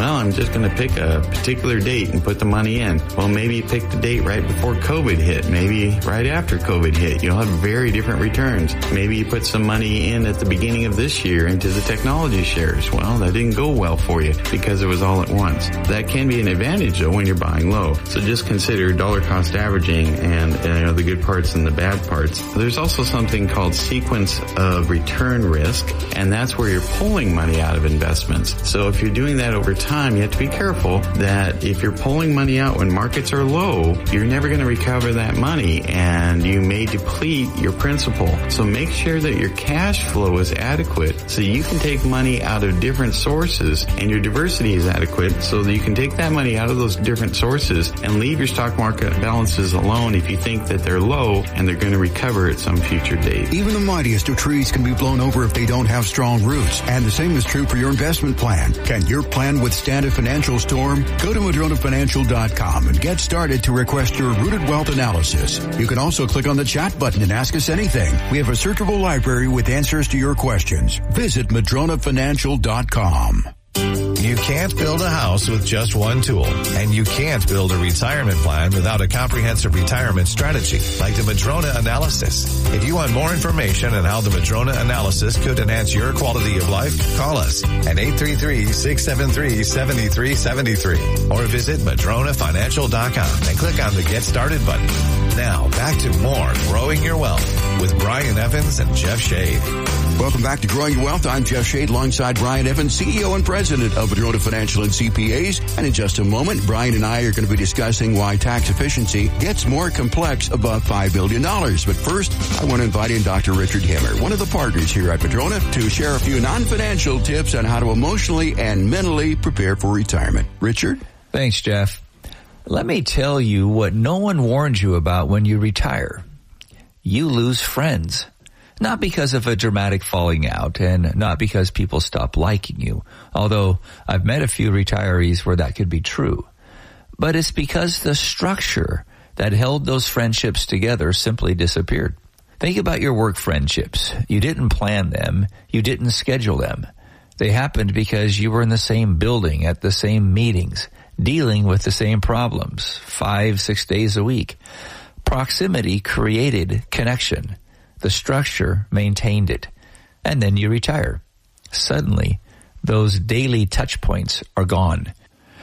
well, I'm just going to pick a particular date and put the money in. Well, maybe you pick the date right before COVID hit. Maybe right after COVID hit. You'll have very different returns. Maybe you put some money in at the beginning of this year into the technology shares. Well, that didn't go well for you because it was all at once. That can be an advantage, though, when you're buying low. So just consider dollar cost averaging and the good parts and the bad parts. There's also something called sequence of return risk, and that's where you're pulling money out of investments. So if you're doing that over time, you have to be careful that if you're pulling money out when markets are low, you're never going to recover that money, and you may deplete your principal. So make sure that your cash flow is adequate so you can take money out of different sources, and your diversity is adequate so that you can take that money out of those different sources and leave your stock market balances alone if you think that they're low and they're going to recover at some future date. Even the mightiest of trees can be blown over if they don't have strong roots, and the same is true for your investment plan. Can your plan withstand a financial storm? Go to MadronaFinancial.com and get started to request your Rooted Wealth analysis. You can also click on the chat button and ask us anything. We have a searchable library with answers to your questions. Visit MadronaFinancial.com. You can't build a house with just one tool, and you can't build a retirement plan without a comprehensive retirement strategy like the Madrona Analysis. If you want more information on how the Madrona Analysis could enhance your quality of life, call us at 833-673-7373 or visit MadronaFinancial.com and click on the Get Started button. Now, back to more Growing Your Wealth with Brian Evans and Jeff Shade. Welcome back to Growing Your Wealth. I'm Jeff Shade alongside Brian Evans, CEO and President of Madrona Financial and CPAs. And in just a moment, Brian and I are going to be discussing why tax efficiency gets more complex above $5 billion. But first, I want to invite in Dr. Richard Himmer, one of the partners here at Madrona, to share a few non-financial tips on how to emotionally and mentally prepare for retirement. Richard? Thanks, Jeff. Let me tell you what no one warns you about when you retire. You lose friends. Not because of a dramatic falling out and not because people stop liking you, although I've met a few retirees where that could be true. But it's because the structure that held those friendships together simply disappeared. Think about your work friendships. You didn't plan them. You didn't schedule them. They happened because you were in the same building at the same meetings, dealing with the same problems 5-6 days a week. Proximity created connection. The structure maintained it. And then you retire. Suddenly, those daily touch points are gone.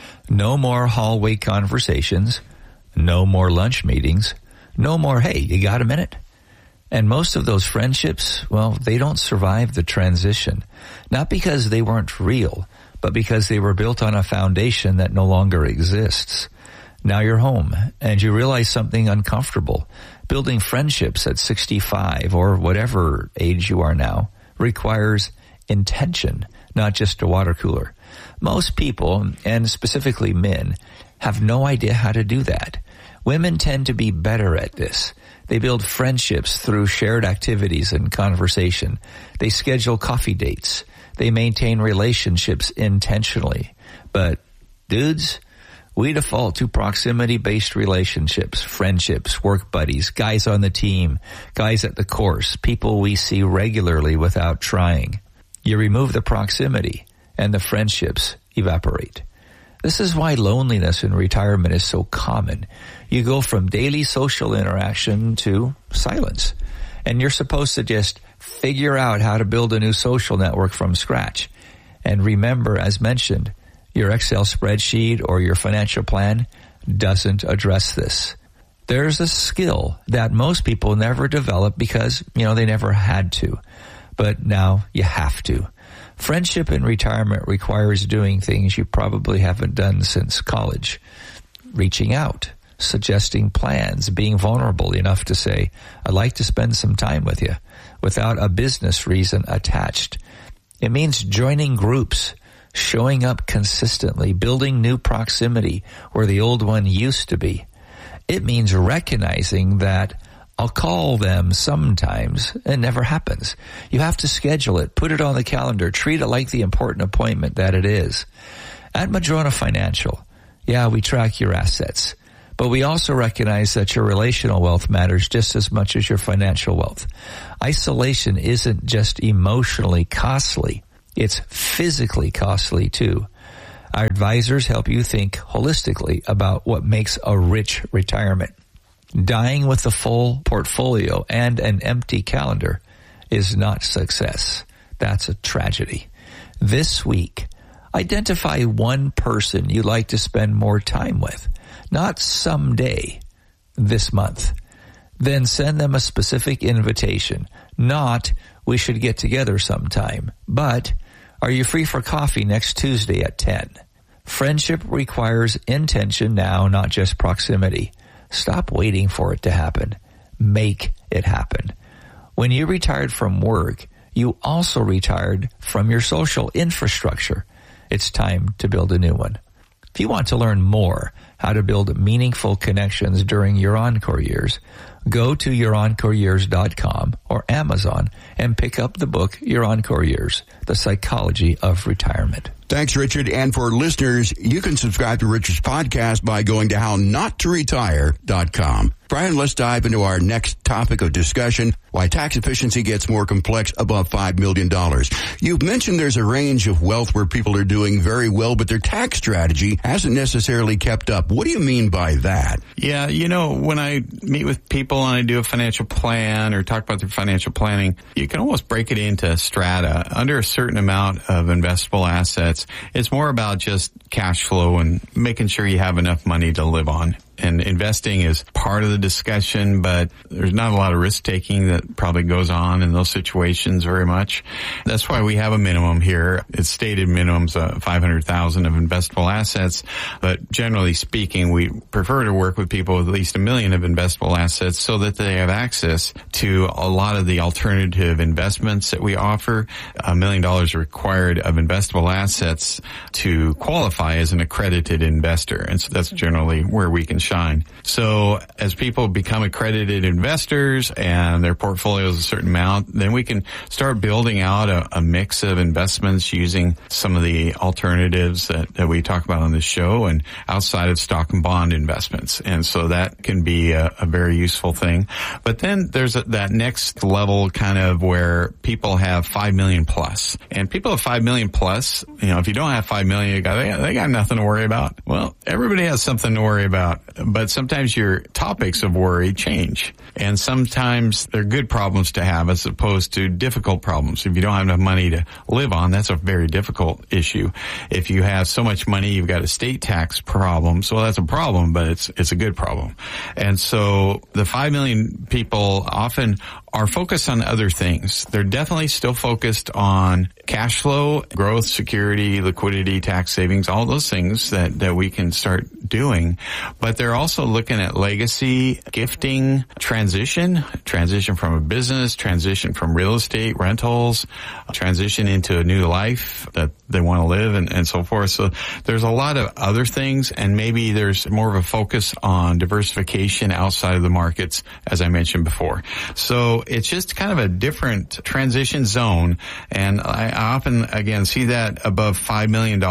No more hallway conversations. No more lunch meetings. No more, hey, you got a minute? And most of those friendships, well, they don't survive the transition. Not because they weren't real, but because they were built on a foundation that no longer exists. Now you're home, and you realize something uncomfortable. Building friendships at 65 or whatever age you are now requires intention, not just a water cooler. Most people, and specifically men, have no idea how to do that. Women tend to be better at this. They build friendships through shared activities and conversation. They schedule coffee dates. They maintain relationships intentionally. But dudes, we default to proximity-based relationships, friendships, work buddies, guys on the team, guys at the course, people we see regularly without trying. You remove the proximity, and the friendships evaporate. This is why loneliness in retirement is so common. You go from daily social interaction to silence, and you're supposed to just figure out how to build a new social network from scratch. And remember, as mentioned, your Excel spreadsheet or your financial plan doesn't address this. There's a skill that most people never develop because, they never had to. But now you have to. Friendship in retirement requires doing things you probably haven't done since college. Reaching out, suggesting plans, being vulnerable enough to say, I'd like to spend some time with you, without a business reason attached. It means joining groups, showing up consistently, building new proximity where the old one used to be. It means recognizing that I'll call them sometimes. It never happens. You have to schedule it, put it on the calendar, treat it like the important appointment that it is. At Madrona Financial, we track your assets, but we also recognize that your relational wealth matters just as much as your financial wealth. Isolation isn't just emotionally costly. It's physically costly too. Our advisors help you think holistically about what makes a rich retirement. Dying with a full portfolio and an empty calendar is not success. That's a tragedy. This week, identify one person you'd like to spend more time with, not someday, this month. Then send them a specific invitation, not we should get together sometime, but are you free for coffee next Tuesday at 10? Friendship requires intention now, not just proximity. Stop waiting for it to happen. Make it happen. When you retired from work, you also retired from your social infrastructure. It's time to build a new one. If you want to learn more how to build meaningful connections during your Encore years, go to yourencoreyears.com or Amazon and pick up the book Your Encore Years, The Psychology of Retirement. Thanks, Richard. And for listeners, you can subscribe to Richard's podcast by going to hownottoretire.com. Brian, let's dive into our next topic of discussion, why tax efficiency gets more complex above $5 million. You've mentioned there's a range of wealth where people are doing very well, but their tax strategy hasn't necessarily kept up. What do you mean by that? Yeah, when I meet with people and I do a financial plan or talk about their financial planning, you can almost break it into strata. Under a certain amount of investable assets, it's more about just cash flow and making sure you have enough money to live on. And investing is part of the discussion, but there's not a lot of risk-taking that probably goes on in those situations very much. That's why we have a minimum here. It's stated minimums $500,000 of investable assets, but generally speaking, we prefer to work with people with at least $1 million of investable assets so that they have access to a lot of the alternative investments that we offer. $1 million required of investable assets to qualify as an accredited investor, and so that's generally where we can shine. So as people become accredited investors and their portfolio is a certain amount, then we can start building out a mix of investments using some of the alternatives that we talk about on this show and outside of stock and bond investments. And so that can be a very useful thing. But then there's that next level kind of where people have 5 million plus. And people have 5 million plus, if you don't have 5 million, they got nothing to worry about. Well, everybody has something to worry about. But sometimes your topics of worry change. And sometimes they're good problems to have as opposed to difficult problems. If you don't have enough money to live on, that's a very difficult issue. If you have so much money, you've got estate tax problems. So that's a problem, but it's a good problem. And so the 5 million people often are focused on other things. They're definitely still focused on cash flow, growth, security, liquidity, tax savings, all those things that we can start doing. But they're also looking at legacy, gifting, transition from a business, transition from real estate, rentals, transition into a new life that they want to live and so forth. So there's a lot of other things, and maybe there's more of a focus on diversification outside of the markets, as I mentioned before. So it's just kind of a different transition zone, and I often, again, see that above $5 million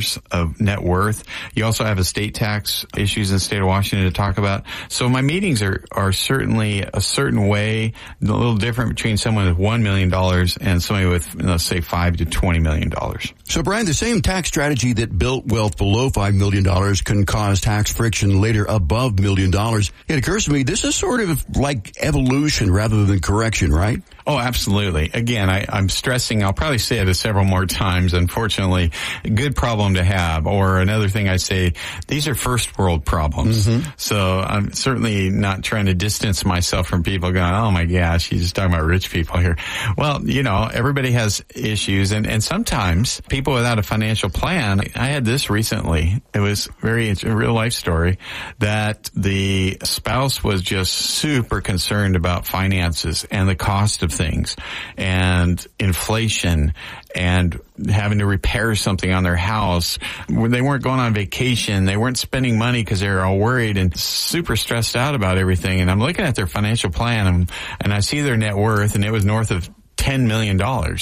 of net worth. You also have estate tax issues in the state of Washington to talk about. So my meetings are certainly a certain way, a little different between someone with $1 million and somebody with, let's say, $5 to $20 million. So, Brian, the same tax strategy that built wealth below $5 million can cause tax friction later above $1 million. It occurs to me this is sort of like evolution rather than correction, right? Oh, absolutely. Again, I'm stressing, I'll probably say it several more times, unfortunately, good problem to have. Or another thing I say, these are first world problems. Mm-hmm. So I'm certainly not trying to distance myself from people going, oh my gosh, he's just talking about rich people here. Well, everybody has issues, and sometimes people without a financial plan. I had this recently. It's a real life story that the spouse was just super concerned about finances and the cost of things and inflation and having to repair something on their house. They weren't going on vacation. They weren't spending money because they were all worried and super stressed out about everything. And I'm looking at their financial plan and I see their net worth, and it was north of $10 million.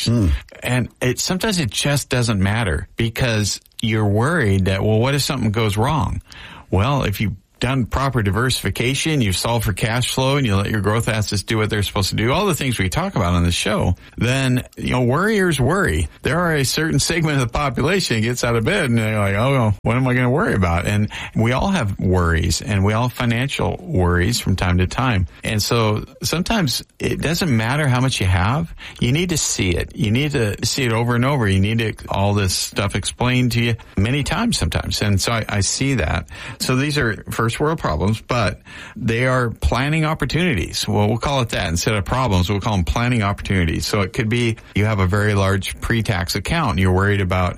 And sometimes it just doesn't matter because you're worried that, well, what if something goes wrong? Well, if you done proper diversification, you've solved for cash flow, and you let your growth assets do what they're supposed to do, all the things we talk about on the show, then, worriers worry. There are a certain segment of the population that gets out of bed and they're like, oh, what am I going to worry about? And we all have worries, and we all have financial worries from time to time. And so sometimes it doesn't matter how much you have. You need to see it. You need to see it over and over. You need all this stuff explained to you many times sometimes. And so I see that. So these are first world problems, but they are planning opportunities. Well, we'll call it that. Instead of problems, we'll call them planning opportunities. So it could be you have a very large pre-tax account and you're worried about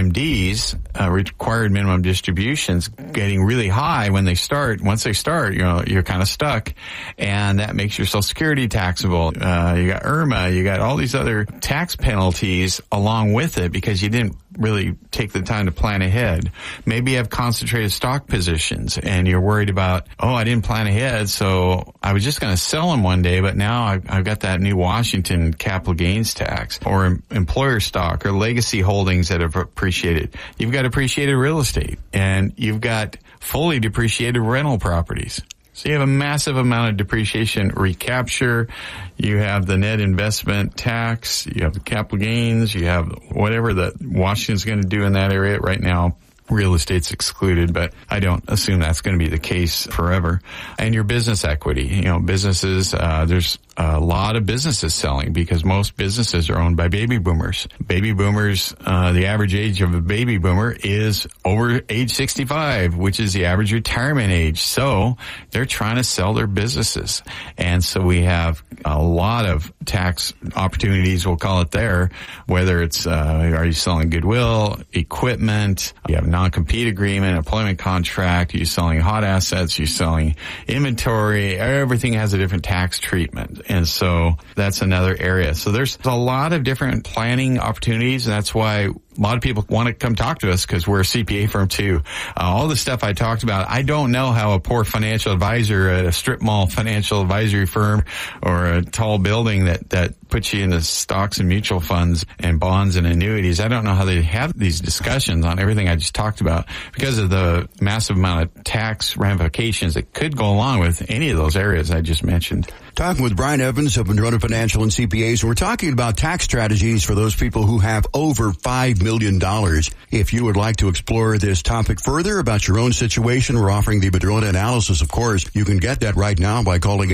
RMDs, required minimum distributions, getting really high when they start. Once they start, you're kind of stuck, and that makes your Social Security taxable. You got IRMA, you got all these other tax penalties along with it because you didn't really take the time to plan ahead. Maybe you have concentrated stock positions and you're worried about, I didn't plan ahead, so I was just going to sell them one day, but now I've got that new Washington capital gains tax, or employer stock, or legacy holdings that have appreciated. You've got appreciated real estate, and you've got fully depreciated rental properties. So you have a massive amount of depreciation recapture. You have the net investment tax. You have the capital gains. You have whatever that Washington's going to do in that area right now. Real estate's excluded, but I don't assume that's going to be the case forever. And your business equity, businesses, there's a lot of businesses selling because most businesses are owned by baby boomers. Baby boomers, the average age of a baby boomer is over age 65, which is the average retirement age. So they're trying to sell their businesses. And so we have a lot of tax opportunities, we'll call it there, whether it's, are you selling goodwill, equipment, you have a non-compete agreement, employment contract, you're selling hot assets, you're selling inventory, everything has a different tax treatment. And so that's another area. So there's a lot of different planning opportunities, and that's why a lot of people want to come talk to us because we're a CPA firm too. All the stuff I talked about, I don't know how a poor financial advisor at a strip mall financial advisory firm or a tall building that puts you into stocks and mutual funds and bonds and annuities. I don't know how they have these discussions on everything I just talked about because of the massive amount of tax ramifications that could go along with any of those areas I just mentioned. Talking with Brian Evans of Madrona Financial and CPAs. We're talking about tax strategies for those people who have over $5 million. If you would like to explore this topic further about your own situation, we're offering the Madrona analysis, of course. You can get that right now by calling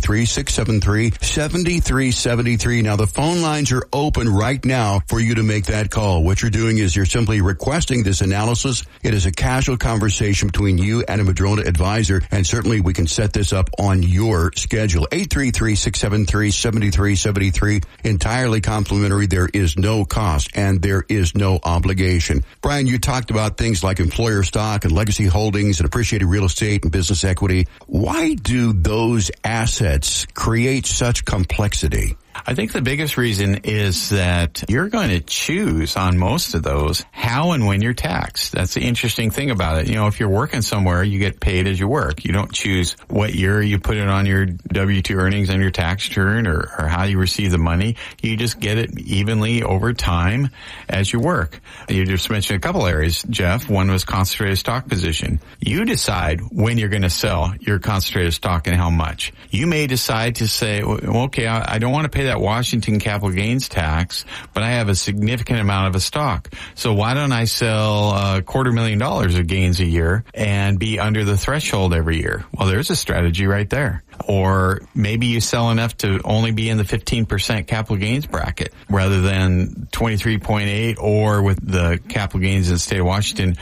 833-673-7373. Now, the phone lines are open right now for you to make that call. What you're doing is you're simply requesting this analysis. It is a casual conversation between you and a Madrona advisor, and certainly we can set this up on your schedule. 833-673-7373. Entirely complimentary. There is no cost and there is no obligation. Brian, you talked about things like employer stock and legacy holdings and appreciated real estate and business equity. Why do those assets create such complexity? I think the biggest reason is that you're going to choose on most of those how and when you're taxed. That's the interesting thing about it. If you're working somewhere, you get paid as you work. You don't choose what year you put it on your W-2 earnings on your tax return or how you receive the money. You just get it evenly over time as you work. You just mentioned a couple areas, Jeff. One was concentrated stock position. You decide when you're going to sell your concentrated stock and how much. You may decide to say, well, okay, I don't want to pay that Washington capital gains tax, but I have a significant amount of a stock. So why don't I sell $250,000 of gains a year and be under the threshold every year? Well, there's a strategy right there. Or maybe you sell enough to only be in the 15% capital gains bracket rather than 23.8, or with the capital gains in the state of Washington,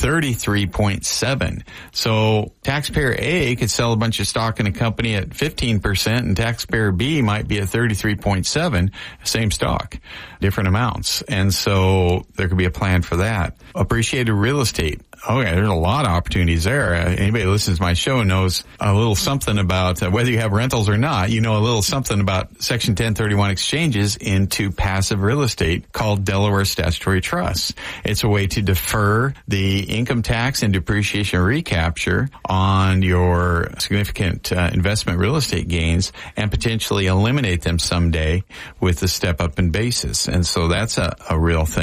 33.7. So taxpayer A could sell a bunch of stock in a company at 15%, and taxpayer B might be at 33.7, same stock, different amounts. And so there could be a plan for that. Appreciated real estate. Okay, there's a lot of opportunities there. Anybody who listens to my show knows a little something about whether you have rentals or not. You know a little something about Section 1031 exchanges into passive real estate called Delaware Statutory Trust. It's a way to defer the income tax and depreciation recapture on your significant investment real estate gains and potentially eliminate them someday with the step up in basis. And so that's a real thing.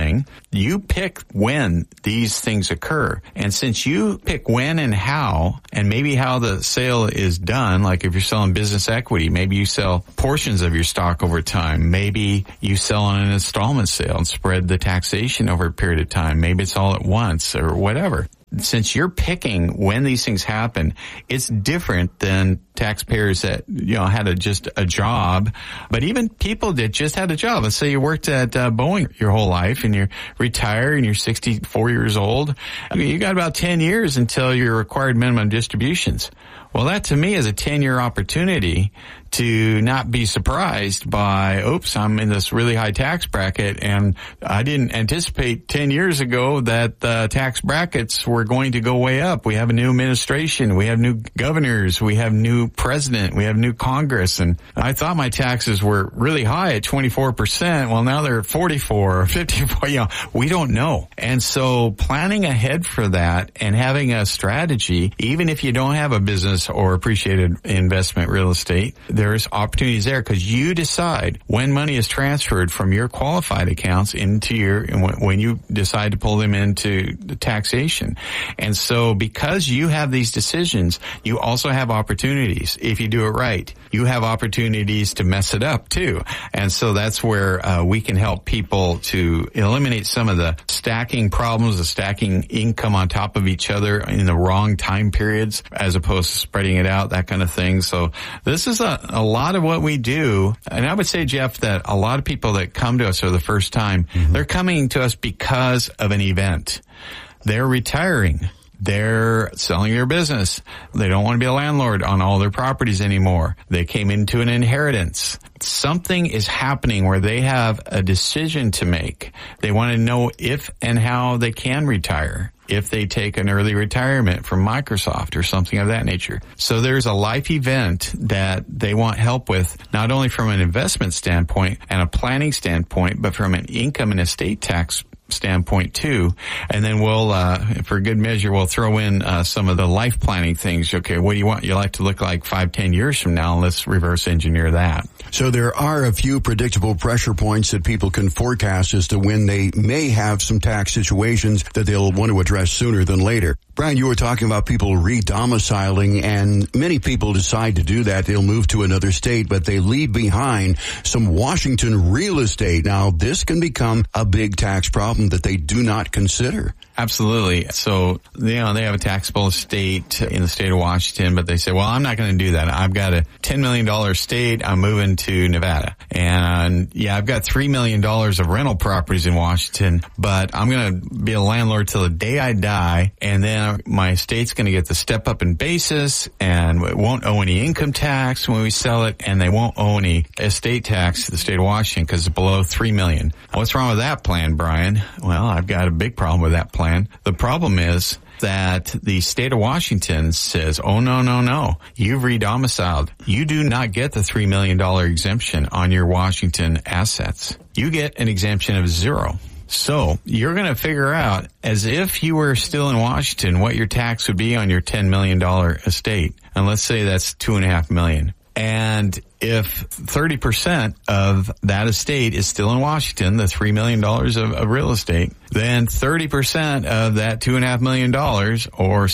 You pick when these things occur. And since you pick when and how, and maybe how the sale is done, like if you're selling business equity, maybe you sell portions of your stock over time. Maybe you sell on an installment sale and spread the taxation over a period of time. Maybe it's all at once or whatever. Since you're picking when these things happen, it's different than taxpayers that, had just a job. But even people that just had a job. Let's say you worked at Boeing your whole life and you're retired and you're 64 years old. You got about 10 years until your required minimum distributions. Well, that to me is a 10-year opportunity to not be surprised by, oops, I'm in this really high tax bracket, and I didn't anticipate 10 years ago that the tax brackets were going to go way up. We have a new administration, we have new governors, we have new president, we have new Congress, and I thought my taxes were really high at 24%. Well, now they're 44 or 54. We don't know. And so planning ahead for that and having a strategy, even if you don't have a business or appreciated investment real estate, there's opportunities there because you decide when money is transferred from your qualified accounts into when you decide to pull them into the taxation. And so because you have these decisions, you also have opportunities. If you do it right, you have opportunities to mess it up too. And so that's where we can help people to eliminate some of the stacking problems, the stacking income on top of each other in the wrong time periods as opposed to spreading it out, that kind of thing. So this is a lot of what we do. And I would say, Jeff, that a lot of people that come to us for the first time, they're coming to us because of an event. They're retiring. They're selling their business. They don't want to be a landlord on all their properties anymore. They came into an inheritance. Something is happening where they have a decision to make. They want to know if and how they can retire, if they take an early retirement from Microsoft or something of that nature. So there's a life event that they want help with, not only from an investment standpoint and a planning standpoint, but from an income and estate tax standpoint too. And then we'll, for good measure, we'll throw in some of the life planning things. Okay, what do you want your life to look like 5-10 years from now? Let's reverse engineer that. So there are a few predictable pressure points that people can forecast as to when they may have some tax situations that they'll want to address sooner than later. Brian, you were talking about people re-domiciling, and many people decide to do that. They'll move to another state, but they leave behind some Washington real estate. Now, this can become a big tax problem that they do not consider. Absolutely. So, they have a taxable estate in the state of Washington, but they say, well, I'm not going to do that. I've got a $10 million estate. I'm moving to Nevada. And I've got $3 million of rental properties in Washington, but I'm going to be a landlord till the day I die. And then my estate's going to get the step up in basis and it won't owe any income tax when we sell it. And they won't owe any estate tax to the state of Washington because it's below $3 million. What's wrong with that plan, Brian? Well, I've got a big problem with that plan. The problem is that the state of Washington says, oh, no. You've re-domiciled. You do not get the $3 million exemption on your Washington assets. You get an exemption of $0. So you're going to figure out, as if you were still in Washington, what your tax would be on your $10 million estate. And let's say that's $2.5 million. And if 30% of that estate is still in Washington, the $3 million of real estate, then 30% of that $2.5 million or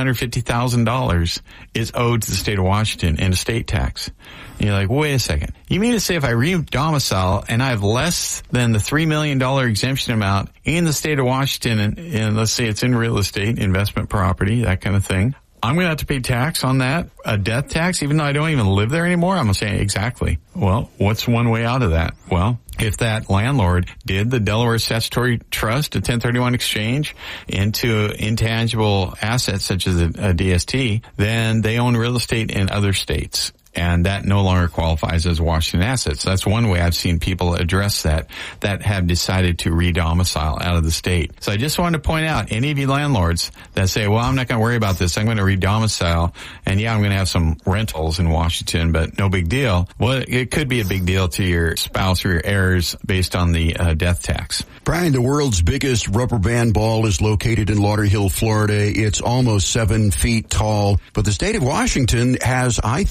$750,000 is owed to the state of Washington in estate tax. And you're like, wait a second. You mean to say if I re-domicile and I have less than the $3 million exemption amount in the state of Washington, and let's say it's in real estate, investment property, that kind of thing, I'm going to have to pay tax on that, a death tax, even though I don't even live there anymore? I'm going to say, exactly. Well, what's one way out of that? Well, if that landlord did the Delaware Statutory Trust, a 1031 exchange into intangible assets such as a DST, then they own real estate in other states. And that no longer qualifies as Washington assets. That's one way I've seen people address that have decided to re-domicile out of the state. So I just wanted to point out, any of you landlords that say, well, I'm not going to worry about this, I'm going to re-domicile, and I'm going to have some rentals in Washington, but no big deal. Well, it could be a big deal to your spouse or your heirs based on the death tax. Brian, the world's biggest rubber band ball is located in Lauderhill, Florida. It's almost 7 feet tall, but the state of Washington has, I think,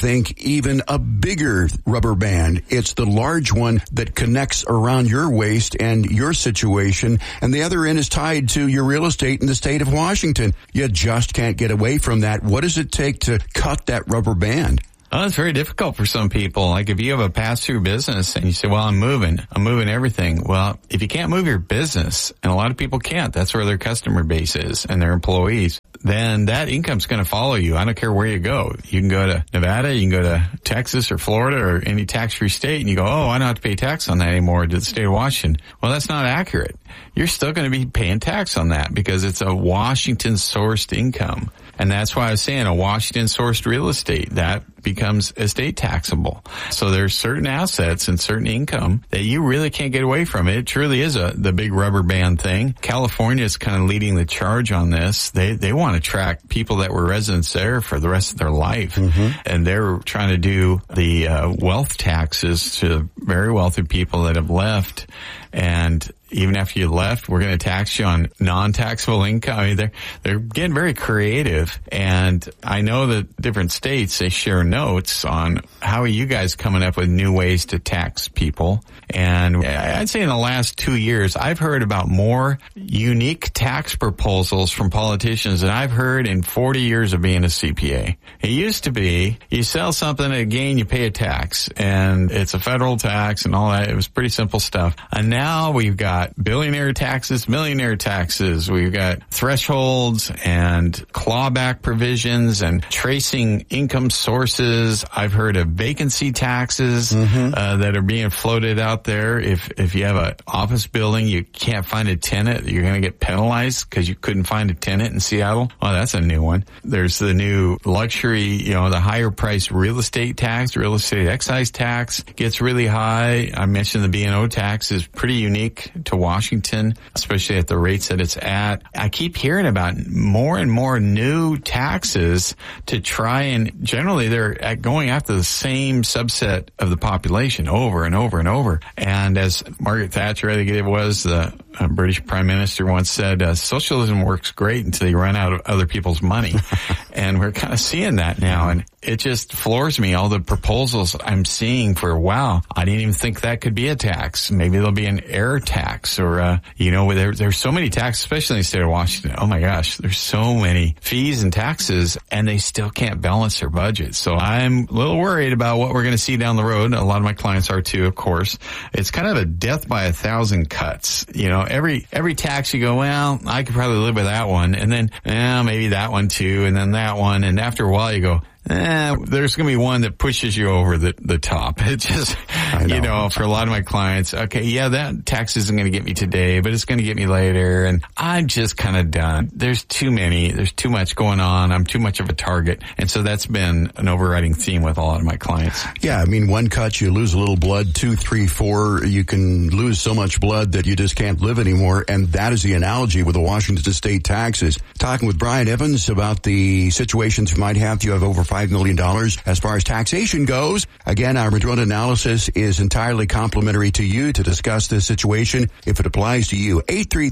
even a bigger rubber band. It's the large one that connects around your waist and your situation, and the other end is tied to your real estate in the state of Washington. You just can't get away from that. What does it take to cut that rubber band? Oh, it's very difficult for some people. Like if you have a pass-through business and you say, well, I'm moving everything. Well, if you can't move your business, and a lot of people can't, that's where their customer base is and their employees, then that income's going to follow you. I don't care where you go. You can go to Nevada, you can go to Texas or Florida or any tax-free state, and you go, oh, I don't have to pay tax on that anymore to the state of Washington. Well, that's not accurate. You're still going to be paying tax on that because it's a Washington-sourced income. And that's why I was saying a Washington-sourced real estate, that becomes estate taxable. So there's certain assets and certain income that you really can't get away from. It truly is the big rubber band thing. California is kind of leading the charge on this. They want to track people that were residents there for the rest of their life. Mm-hmm. And they're trying to do the wealth taxes to very wealthy people that have left. And even after you left, we're going to tax you on non-taxable income. I mean, they're getting very creative. And I know that different states, they share notes on how are you guys coming up with new ways to tax people. And I'd say in the last 2 years, I've heard about more unique tax proposals from politicians than I've heard in 40 years of being a CPA. It used to be you sell something, again, you pay a tax, and it's a federal tax and all that. It was pretty simple stuff. And now we've got billionaire taxes, millionaire taxes. We've got thresholds and clawback provisions and tracing income sources. I've heard of vacancy taxes that are being floated out there. If you have an office building, you can't find a tenant, you're going to get penalized because you couldn't find a tenant in Seattle. Well, that's a new one. There's the new luxury, the higher price real estate tax, real estate excise tax gets really high. I mentioned the B&O tax is pretty unique to Washington, especially at the rates that it's at. I keep hearing about more and more new taxes to try and generally they're going after the same subset of the population over and over and over. And as Margaret Thatcher, I think it was, the British Prime Minister once said, socialism works great until you run out of other people's money. And we're kind of seeing that now. And it just floors me, all the proposals I'm seeing for, wow, I didn't even think that could be a tax. Maybe there'll be an air tax or, there's so many taxes, especially in the state of Washington. Oh my gosh, there's so many fees and taxes and they still can't balance their budget. So I'm a little worried about what we're going to see down the road. A lot of my clients are too, of course. It's kind of a death by 1,000 cuts. Every tax you go, well, I could probably live with that one. And then, maybe that one too. And then that one. And after a while you go, there's going to be one that pushes you over the top. It just, for a lot of my clients, okay, yeah, that tax isn't going to get me today, but it's going to get me later. And I'm just kind of done. There's too much going on. I'm too much of a target. And so that's been an overriding theme with a lot of my clients. Yeah. I mean, one cut, you lose a little blood, 2, 3, 4, you can lose so much blood that you just can't live anymore. And that is the analogy with the Washington state taxes. Talking with Brian Evans about the situations you might have. You have over $5 million as far as taxation goes. Again, our Madrona analysis is entirely complimentary to you to discuss this situation if it applies to you.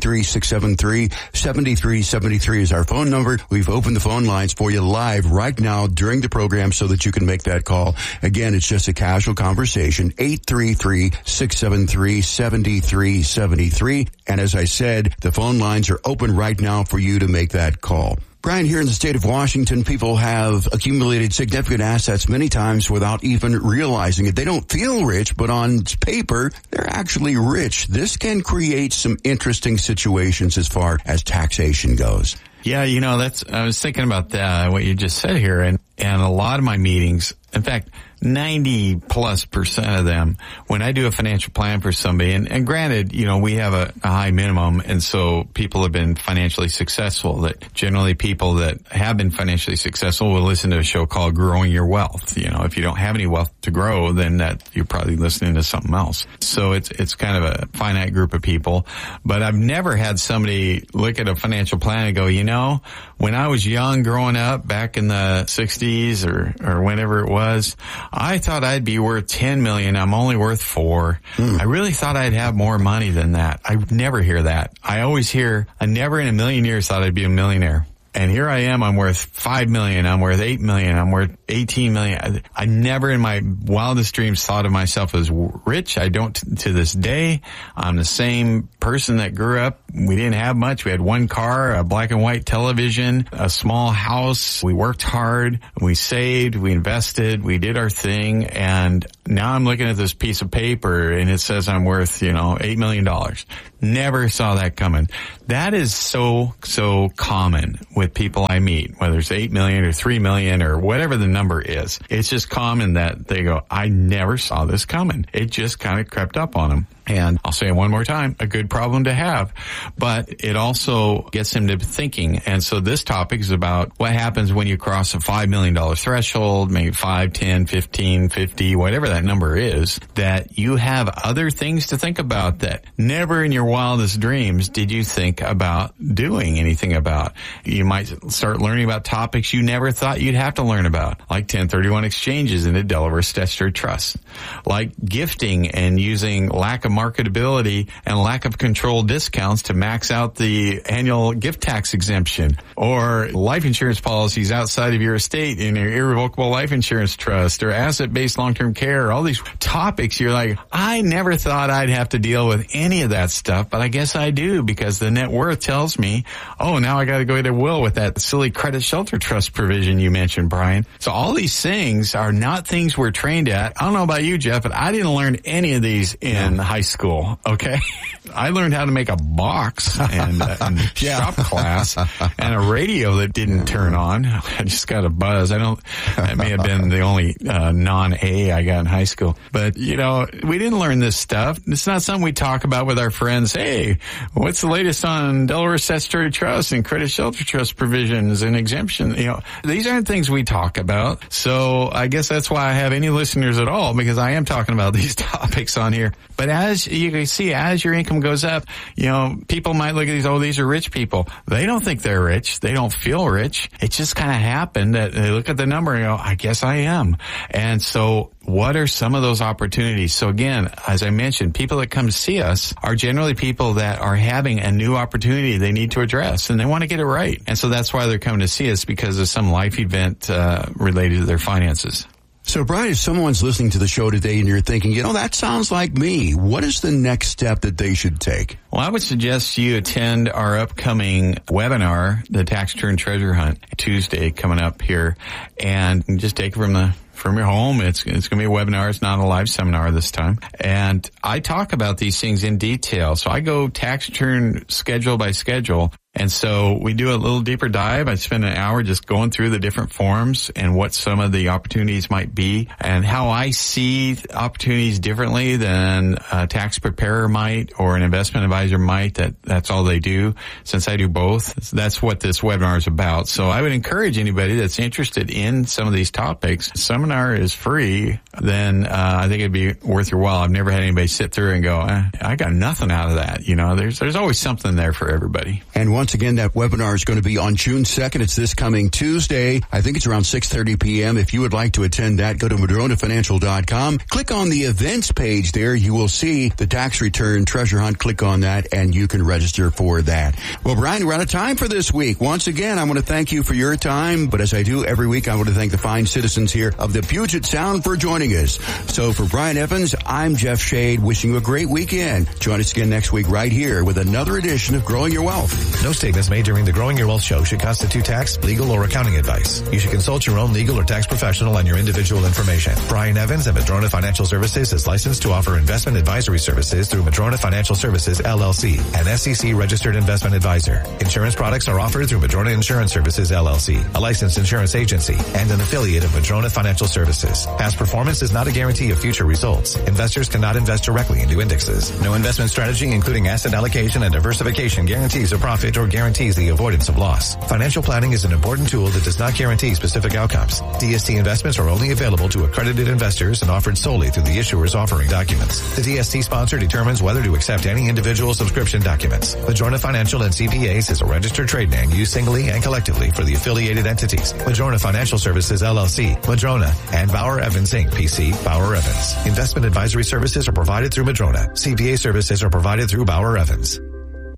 833-673-7373 is our phone number. We've opened the phone lines for you live right now during the program so that you can make that call. Again, it's just a casual conversation. 833-673-7373. And as I said, the phone lines are open right now for you to make that call. Brian, here in the state of Washington, people have accumulated significant assets many times without even realizing it. They don't feel rich, but on paper, they're actually rich. This can create some interesting situations as far as taxation goes. Yeah, I was thinking about that, what you just said here, and a lot of my meetings, in fact, 90+% of them, when I do a financial plan for somebody, and granted, we have a high minimum, and so people have been financially successful. That generally people that have been financially successful will listen to a show called Growing Your Wealth. If you don't have any wealth to grow, then that you're probably listening to something else. So it's kind of a finite group of people. But I've never had somebody look at a financial plan and go, when I was young growing up back in the 60s or whenever it was, I thought I'd be worth $10 million. I'm only worth $4. I really thought I'd have more money than that. I never hear that. I always hear, I never in a million years thought I'd be a millionaire. And here I am, I'm worth $5 million, I'm worth $8 million, I'm worth $18 million. I never in my wildest dreams thought of myself as rich. I don't to this day. I'm the same person that grew up. We didn't have much. We had one car, a black and white television, a small house. We worked hard. We saved. We invested. We did our thing. And now I'm looking at this piece of paper and it says I'm worth, $8 million. Never saw that coming. That is so common with people I meet, whether it's 8 million or 3 million or whatever the number is. It's just common that they go, I never saw this coming. It just kind of crept up on them. And I'll say it one more time, a good problem to have, but it also gets them to thinking. And so this topic is about what happens when you cross a $5 million threshold, maybe 5, 10, 15, 50, whatever that number is, that you have other things to think about that never in your wildest dreams did you think about doing anything about. You might start learning about topics you never thought you'd have to learn about, like 1031 exchanges in a Delaware statutory trust, like gifting and using lack of marketability and lack of control discounts to max out the annual gift tax exemption, or life insurance policies outside of your estate in your irrevocable life insurance trust, or asset-based long-term care. All these topics, you're like, I never thought I'd have to deal with any of that stuff, but I guess I do, because the net worth tells me, oh, now I got to go to will with that silly credit shelter trust provision you mentioned, Brian. So all these things are not things we're trained at. I don't know about you, Jeff, but I didn't learn any of these in high school, okay? I learned how to make a box and shop class and a radio that didn't turn on. I just got a buzz. That may have been the only non-A I got in high school. But, we didn't learn this stuff. It's not something we talk about with our friends. Hey, what's the latest on Delaware statutory trust and credit shelter trust provisions and exemption? These aren't things we talk about. So I guess that's why I have any listeners at all, because I am talking about these topics on here. But as you can see, as your income goes up, people might look at these are rich people. They don't think they're rich. They don't feel rich. It just kind of happened that they look at the number and go, I guess I am. And so what are some of those opportunities? So again, as I mentioned, people that come to see us are generally people that are having a new opportunity they need to address, and they want to get it right. And so that's why they're coming to see us, because of some life event related to their finances. So, Brian, if someone's listening to the show today and you're thinking, that sounds like me, what is the next step that they should take? Well, I would suggest you attend our upcoming webinar, the Tax Return Treasure Hunt, Tuesday coming up here, and just take it from your home. It's going to be a webinar. It's not a live seminar this time. And I talk about these things in detail. So I go tax return schedule by schedule. And so we do a little deeper dive. I spend an hour just going through the different forms and what some of the opportunities might be, and how I see opportunities differently than a tax preparer might or an investment advisor might. That's all they do. Since I do both, that's what this webinar is about. So I would encourage anybody that's interested in some of these topics. The seminar is free. Then I think it'd be worth your while. I've never had anybody sit through and go, I got nothing out of that. There's always something there for everybody. And once again, that webinar is going to be on June 2nd. It's this coming Tuesday. I think it's around 6:30 p.m. If you would like to attend that, go to MadronaFinancial.com. Click on the events page there. You will see the tax return treasure hunt. Click on that, and you can register for that. Well, Brian, we're out of time for this week. Once again, I want to thank you for your time. But as I do every week, I want to thank the fine citizens here of the Puget Sound for joining us. So for Brian Evans, I'm Jeff Shade, wishing you a great weekend. Join us again next week right here with another edition of Growing Your Wealth. No statements made during the Growing Your Wealth show should constitute tax, legal, or accounting advice. You should consult your own legal or tax professional on your individual information. Brian Evans at Madrona Financial Services is licensed to offer investment advisory services through Madrona Financial Services, LLC, an SEC-registered investment advisor. Insurance products are offered through Madrona Insurance Services, LLC, a licensed insurance agency, and an affiliate of Madrona Financial Services. Past performance is not a guarantee of future results. Investors cannot invest directly into indexes. No investment strategy, including asset allocation and diversification, guarantees a profit or guarantees the avoidance of loss. Financial planning is an important tool that does not guarantee specific outcomes. DST investments are only available to accredited investors and offered solely through the issuer's offering documents. The DST sponsor determines whether to accept any individual subscription documents. Madrona Financial and CPAs is a registered trade name used singly and collectively for the affiliated entities. Madrona Financial Services, LLC, Madrona, and Bauer Evans, Inc., PC, Bauer Evans. Investment advisory services are provided through Madrona. CPA services are provided through Bauer Evans.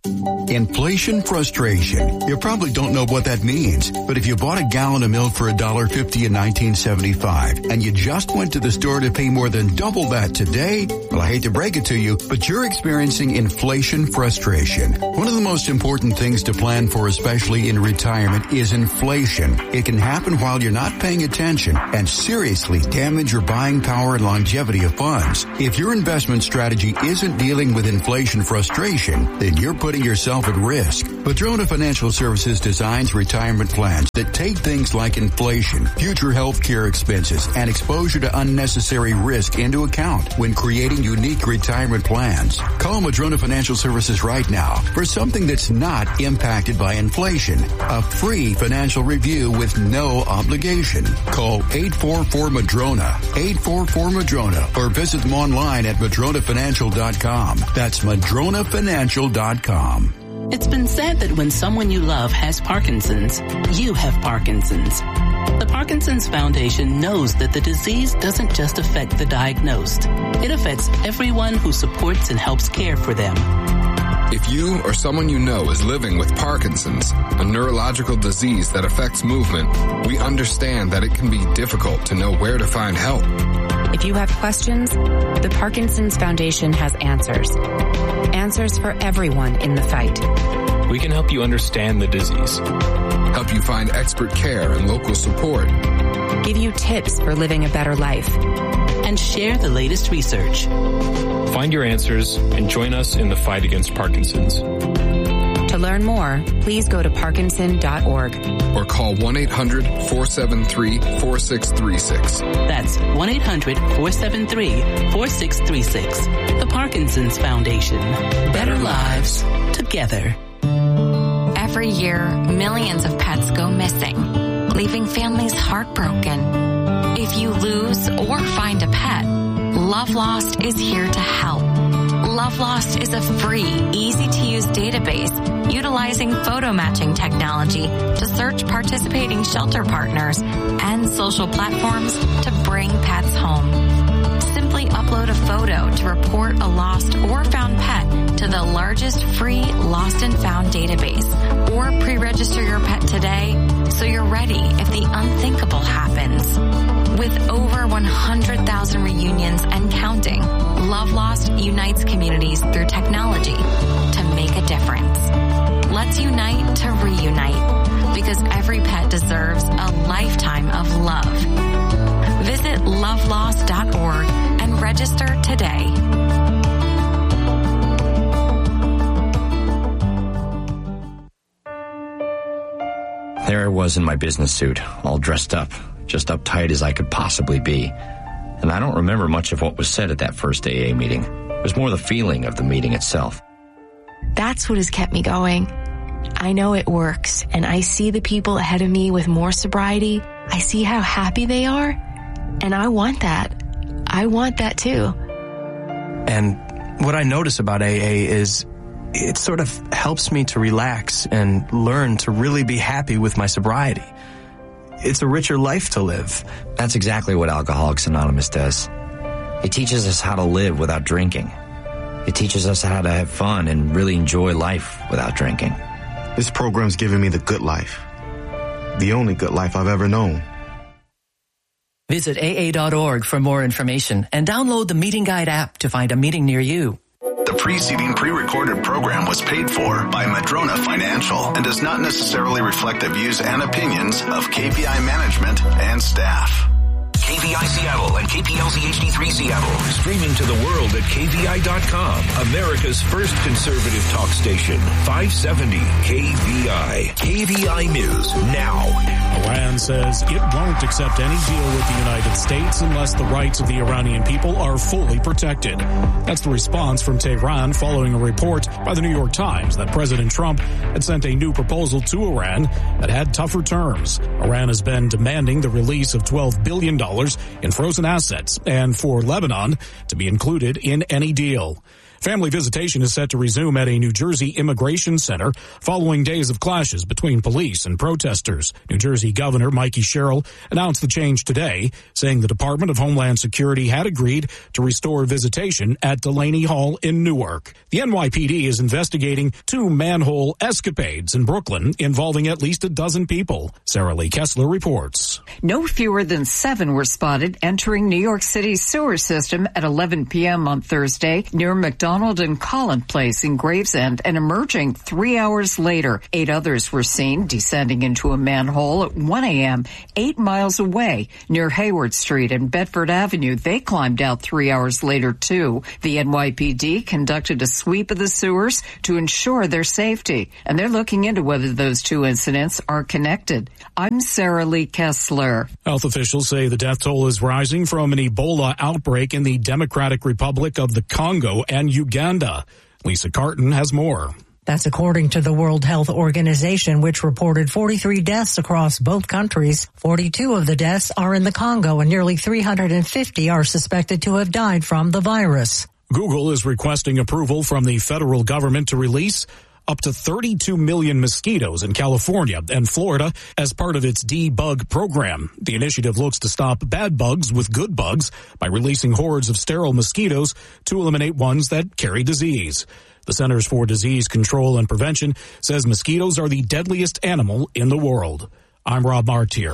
Inflation frustration. You probably don't know what that means, but if you bought a gallon of milk for $1.50 in 1975 and you just went to the store to pay more than double that today, well, I hate to break it to you, but you're experiencing inflation frustration. One of the most important things to plan for, especially in retirement, is inflation. It can happen while you're not paying attention and seriously damage your buying power and longevity of funds. If your investment strategy isn't dealing with inflation frustration, then you're putting yourself at risk. Madrona Financial Services designs retirement plans that take things like inflation, future health care expenses, and exposure to unnecessary risk into account when creating unique retirement plans. Call Madrona Financial Services right now for something that's not impacted by inflation. A free financial review with no obligation. Call 844-MADRONA, 844-MADRONA, or visit them online at madronafinancial.com. That's madronafinancial.com. It's been said that when someone you love has Parkinson's, you have Parkinson's. The Parkinson's Foundation knows that the disease doesn't just affect the diagnosed. It affects everyone who supports and helps care for them. If you or someone you know is living with Parkinson's, a neurological disease that affects movement, we understand that it can be difficult to know where to find help. If you have questions, the Parkinson's Foundation has answers. Answers for everyone in the fight. We can help you understand the disease. Help you find expert care and local support. Give you tips for living a better life. And share the latest research. Find your answers and join us in the fight against Parkinson's. To learn more, please go to parkinson.org. Or call 1-800-473-4636. That's 1-800-473-4636. The Parkinson's Foundation. Better lives together. Every year, millions of pets go missing, leaving families heartbroken. If you lose or find a pet, Love Lost is here to help. Love Lost is a free, easy-to-use database utilizing photo matching technology to search participating shelter partners and social platforms to bring pets home. Simply upload a photo to report a lost or found pet to the largest free lost and found database, or pre-register your pet today so you're ready if the unthinkable happens. With over 100,000 reunions and counting, Love Lost unites communities through technology to make a difference. Let's unite to reunite, because every pet deserves a lifetime of love. Visit lovelost.org and register today. There I was in my business suit, all dressed up, just uptight as I could possibly be. And I don't remember much of what was said at that first AA meeting. It was more the feeling of the meeting itself. That's what has kept me going. I know it works, and I see the people ahead of me with more sobriety. I see how happy they are, and I want that. I want that too. And what I notice about AA is it sort of helps me to relax and learn to really be happy with my sobriety. It's a richer life to live. That's exactly what Alcoholics Anonymous does. It teaches us how to live without drinking. It teaches us how to have fun and really enjoy life without drinking. This program's given me the good life. The only good life I've ever known. Visit AA.org for more information and download the Meeting Guide app to find a meeting near you. The preceding pre-recorded program was paid for by Madrona Financial and does not necessarily reflect the views and opinions of KPI management and staff. KVI Seattle and KPLZ HD3 Seattle. Streaming to the world at KVI.com. America's first conservative talk station. 570 KVI. KVI News now. Iran says it won't accept any deal with the United States unless the rights of the Iranian people are fully protected. That's the response from Tehran following a report by the New York Times that President Trump had sent a new proposal to Iran that had tougher terms. Iran has been demanding the release of $12 billion in frozen assets and for Lebanon to be included in any deal. Family visitation is set to resume at a New Jersey immigration center following days of clashes between police and protesters. New Jersey Governor Mikey Sherrill announced the change today, saying the Department of Homeland Security had agreed to restore visitation at Delaney Hall in Newark. The NYPD is investigating 2 manhole escapades in Brooklyn involving at least a dozen people. Sarah Lee Kessler reports. No fewer than 7 were spotted entering New York City's sewer system at 11 p.m. on Thursday near McDonald and Collin Place in Gravesend and emerging 3 hours later. 8 others were seen descending into a manhole at 1 a.m. 8 miles away near Hayward Street and Bedford Avenue. They climbed out 3 hours later, too. The NYPD conducted a sweep of the sewers to ensure their safety, and they're looking into whether those 2 incidents are connected. I'm Sarah Lee Kessler. Health officials say the death toll is rising from an Ebola outbreak in the Democratic Republic of the Congo and Uganda. Lisa Carton has more. That's according to the World Health Organization, which reported 43 deaths across both countries. 42 of the deaths are in the Congo, and nearly 350 are suspected to have died from the virus. Google is requesting approval from the federal government to release up to 32 million mosquitoes in California and Florida as part of its debug program. The initiative looks to stop bad bugs with good bugs by releasing hordes of sterile mosquitoes to eliminate ones that carry disease. The Centers for Disease Control and Prevention says mosquitoes are the deadliest animal in the world. I'm Rob Martier.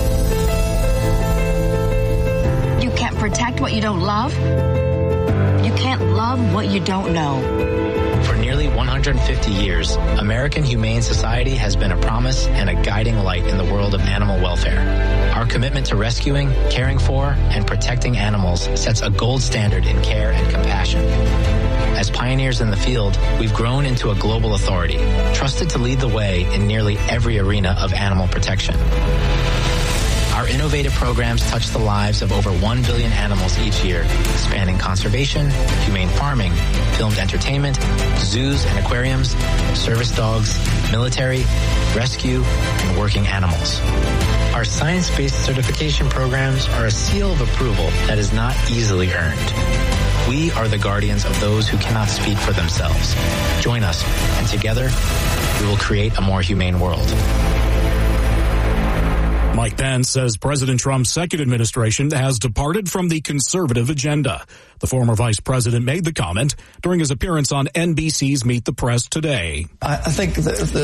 You can't protect what you don't love. You can't love what you don't know. For nearly 150 years, American Humane Society has been a promise and a guiding light in the world of animal welfare. Our commitment to rescuing, caring for, and protecting animals sets a gold standard in care and compassion. As pioneers in the field, we've grown into a global authority, trusted to lead the way in nearly every arena of animal protection. Our innovative programs touch the lives of over 1 billion animals each year, spanning conservation, humane farming, filmed entertainment, zoos and aquariums, service dogs, military, rescue, and working animals. Our science-based certification programs are a seal of approval that is not easily earned. We are the guardians of those who cannot speak for themselves. Join us, and together, we will create a more humane world. Mike Pence says President Trump's second administration has departed from the conservative agenda. The former vice president made the comment during his appearance on NBC's Meet the Press today. I think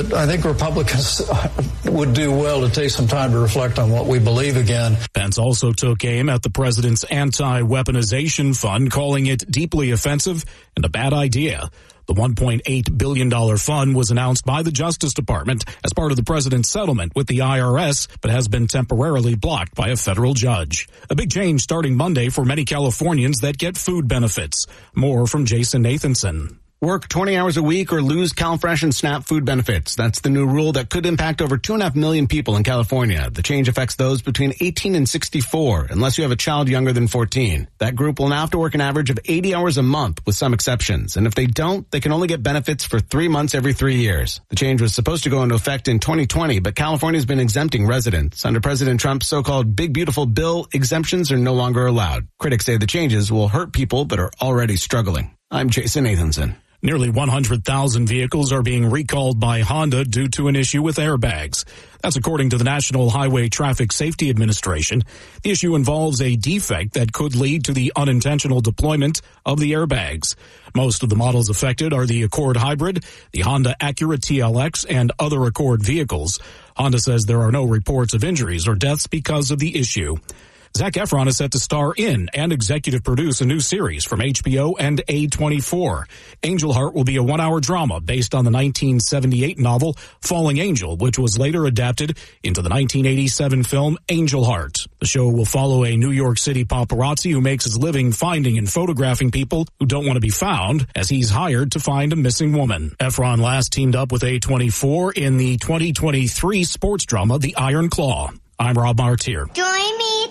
Republicans would do well to take some time to reflect on what we believe again. Pence also took aim at the president's anti-weaponization fund, calling it deeply offensive and a bad idea. The $1.8 billion fund was announced by the Justice Department as part of the president's settlement with the IRS, but has been temporarily blocked by a federal judge. A big change starting Monday for many Californians that get food benefits. More from Jason Nathanson. Work 20 hours a week or lose CalFresh and SNAP food benefits. That's the new rule that could impact over 2.5 million people in California. The change affects those between 18 and 64, unless you have a child younger than 14. That group will now have to work an average of 80 hours a month with some exceptions. And if they don't, they can only get benefits for 3 months every 3 years. The change was supposed to go into effect in 2020, but California's been exempting residents. Under President Trump's so-called Big Beautiful Bill, exemptions are no longer allowed. Critics say the changes will hurt people that are already struggling. I'm Jason Nathanson. Nearly 100,000 vehicles are being recalled by Honda due to an issue with airbags. That's according to the National Highway Traffic Safety Administration. The issue involves a defect that could lead to the unintentional deployment of the airbags. Most of the models affected are the Accord Hybrid, the Honda Acura TLX, and other Accord vehicles. Honda says there are no reports of injuries or deaths because of the issue. Zac Efron is set to star in and executive produce a new series from HBO and A24. Angel Heart will be a 1-hour drama based on the 1978 novel Falling Angel, which was later adapted into the 1987 film Angel Heart. The show will follow a New York City paparazzi who makes his living finding and photographing people who don't want to be found, as he's hired to find a missing woman. Efron last teamed up with A24 in the 2023 sports drama The Iron Claw. I'm Rob Martier. Join me to rally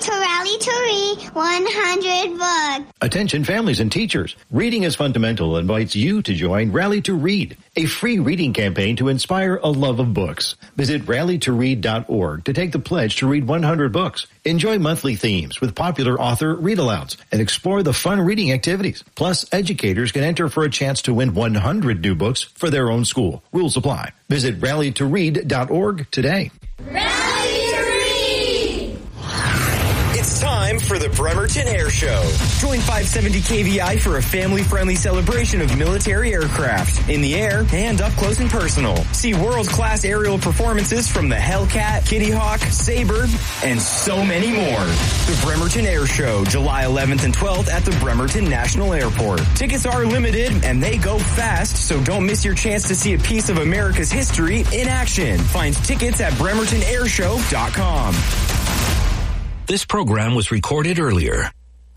Rally to Read 100 Books. Attention families and teachers. Reading is Fundamental invites you to join Rally to Read, a free reading campaign to inspire a love of books. Visit rallytoread.org to take the pledge to read 100 books. Enjoy monthly themes with popular author read-alouds and explore the fun reading activities. Plus, educators can enter for a chance to win 100 new books for their own school. Rules apply. Visit rallytoread.org today. Rally to Read! It's time for the Bremerton Air Show. Join 570 KVI for a family-friendly celebration of military aircraft in the air and up close and personal. See world-class aerial performances from the Hellcat, Kitty Hawk, Sabre, and so many more. The Bremerton Air Show, July 11th and 12th at the Bremerton National Airport. Tickets are limited and they go fast, so don't miss your chance to see a piece of America's history in action. Find tickets at bremertonairshow.com. This program was recorded earlier.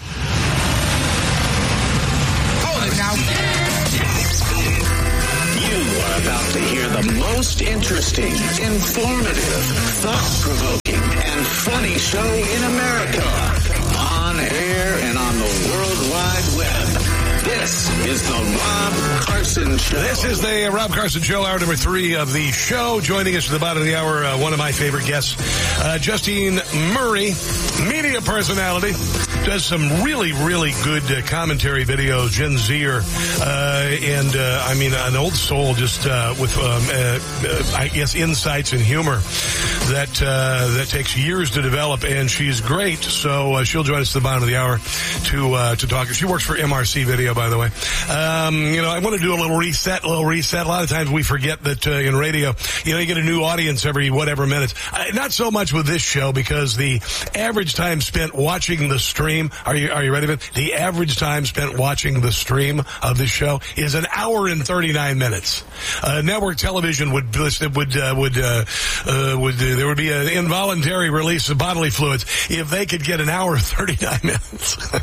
You are about to hear the most interesting, informative, thought-provoking, and funny show in America. On air and on the World Wide Web. This is the Rob Carson Show. This is the Rob Carson Show, hour number 3 of the show. Joining us at the bottom of the hour, one of my favorite guests, Justine Murray, media personality, does some really, really good commentary videos, Gen Zer, and I mean, an old soul just with, I guess, insights and humor that takes years to develop, and she's great. So she'll join us at the bottom of the hour to talk. She works for MRC Video, by the way. I want to do a little reset. A lot of times we forget that in radio, you get a new audience every whatever minutes. Not so much with this show, because the average time spent watching the stream, are you ready for it? The average time spent watching the stream of this show is an hour and 39 minutes. Network television would there would be an involuntary release of bodily fluids if they could get an hour and 39 minutes.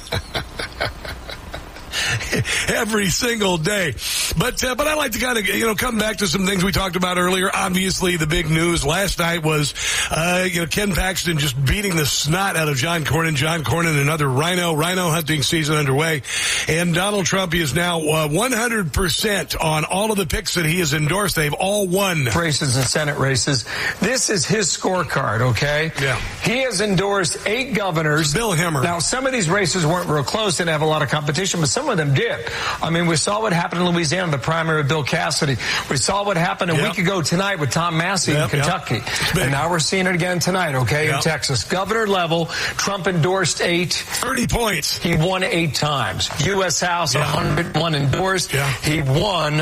Every single day. But I like to kind of, come back to some things we talked about earlier. Obviously, the big news last night was, Ken Paxton just beating the snot out of John Cornyn. John Cornyn, another rhino hunting season underway. And Donald Trump is now 100% on all of the picks that he has endorsed. They've all won. Races and Senate races. This is his scorecard, okay? Yeah. He has endorsed 8 governors. Bill Hemmer. Now, some of these races weren't real close, didn't have a lot of competition, but some of them did. I mean, we saw what happened in Louisiana, the primary of Bill Cassidy. We saw what happened a week ago tonight with Tom Massey in Kentucky. And now we're seeing it again tonight, okay, in Texas. Governor level, Trump endorsed 8. 30 points. He won 8 times. U.S. House, 101 endorsed. He won...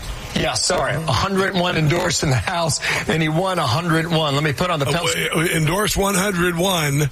101 endorsed in the House, and he won 101. Let me put on the pencil. Endorsed 101.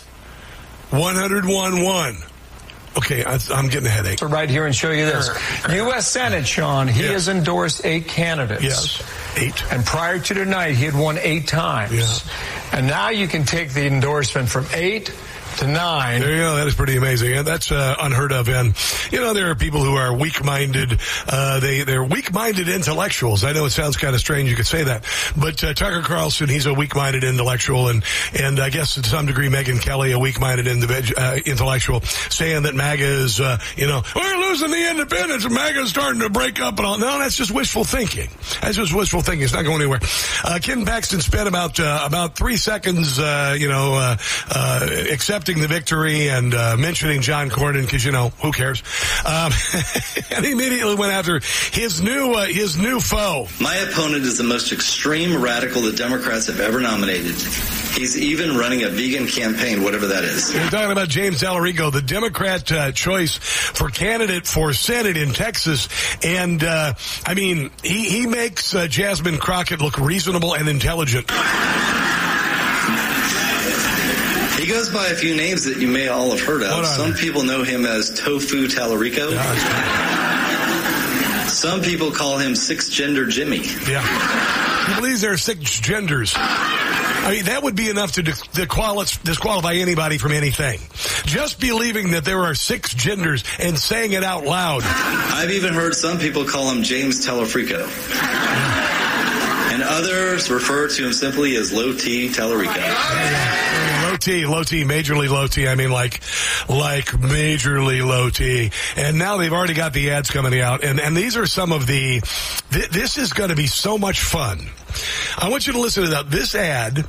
101. Okay, I'm getting a headache. Right here and show you this. U.S. Senate, Sean, he has endorsed 8 candidates. Yes, 8. And prior to tonight, he had won 8 times. Yeah. And now you can take the endorsement from 8 to 9. There you go. That is pretty amazing. And that's unheard of. And, there are people who are weak-minded. They're weak-minded intellectuals. I know it sounds kind of strange you could say that. But Tucker Carlson, he's a weak-minded intellectual. And I guess to some degree, Megyn Kelly, a weak-minded intellectual, saying that MAGA is, we're losing the independents and MAGA is starting to break up and all. No, that's just wishful thinking. That's just wishful thinking. It's not going anywhere. Ken Paxton spent about 3 seconds, accepting the victory and mentioning John Cornyn, because who cares? And he immediately went after his new foe. My opponent is the most extreme radical the Democrats have ever nominated. He's even running a vegan campaign, whatever that is. We're talking about James Talarico, the Democrat choice for candidate for Senate in Texas. And, he makes Jasmine Crockett look reasonable and intelligent. He goes by a few names that you may all have heard of. Some people know him as Tofu Talarico. Some people call him Six-Gender Jimmy. Yeah. He believes there are 6 genders. I mean, that would be enough to disqualify anybody from anything. Just believing that there are 6 genders and saying it out loud. I've even heard some people call him James Talarico. And others refer to him simply as Low T Talarico. Low T, majorly low T. I mean, like majorly low T. And now they've already got the ads coming out. And these are some of this is going to be so much fun. I want you to listen to that. This ad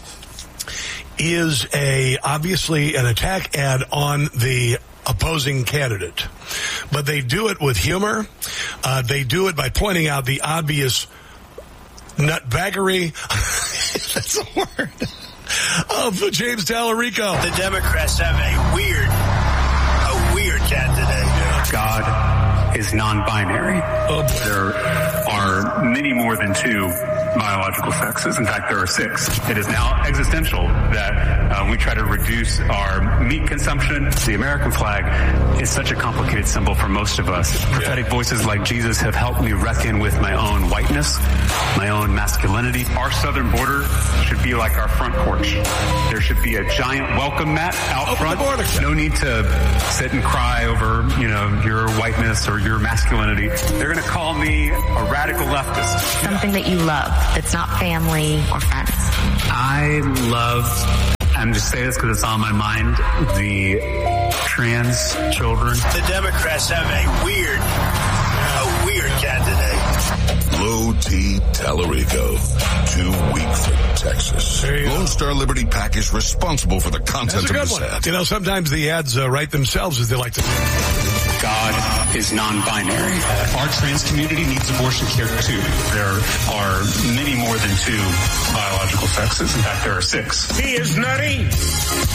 is obviously an attack ad on the opposing candidate. But they do it with humor. They do it by pointing out the obvious nutbaggery. That's a word. Of James Tallarico. The Democrats have a weird candidate. God is non-binary. There are many more than two biological sexes. In fact, there are 6. It is now existential that we try to reduce our meat consumption. The American flag is such a complicated symbol for most of us. Prophetic voices like Jesus have helped me reckon with my own whiteness, my own masculinity. Our southern border should be like our front porch. There should be a giant welcome mat out front. No need to sit and cry over, your whiteness or your masculinity. They're going to call me a radical leftist. Something that you love. That's not family or friends. I love, I'm just saying this because it's on my mind, the trans children. The Democrats have a weird candidate. Low T Tallarico. Too weak for Texas. Lone Star Liberty PAC is responsible for the content of this ad. Sometimes the ads write themselves, as they like to say. God is non-binary. Our trans community needs abortion care too. There are many more than 2 biological sexes. In fact, there are 6. He is nutty.